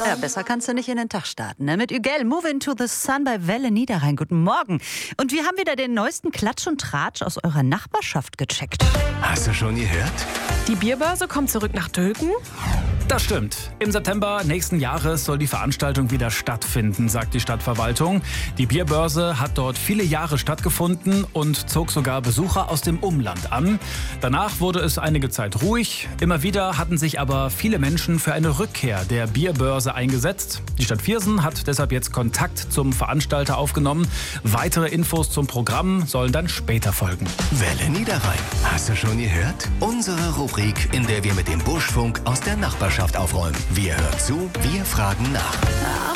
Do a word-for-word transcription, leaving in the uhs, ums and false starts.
Ja, besser kannst du nicht in den Tag starten. Ne? Mit Ügel, Move into the Sun bei Welle Niederrhein. Guten Morgen. Und wir haben wieder den neuesten Klatsch und Tratsch aus eurer Nachbarschaft gecheckt. Hast du schon gehört? Die Bierbörse kommt zurück nach Dülken. Das stimmt. Im September nächsten Jahres soll die Veranstaltung wieder stattfinden, sagt die Stadtverwaltung. Die Bierbörse hat dort viele Jahre stattgefunden und zog sogar Besucher aus dem Umland an. Danach wurde es einige Zeit ruhig. Immer wieder hatten sich aber viele Menschen für eine Rückkehr der Bierbörse eingesetzt. Die Stadt Viersen hat deshalb jetzt Kontakt zum Veranstalter aufgenommen. Weitere Infos zum Programm sollen dann später folgen. Welle Niederrhein. Hast du schon gehört? Unsere Rubrik, in der wir mit dem Buschfunk aus der Nachbarschaft aufräumen. Wir hören zu, wir fragen nach.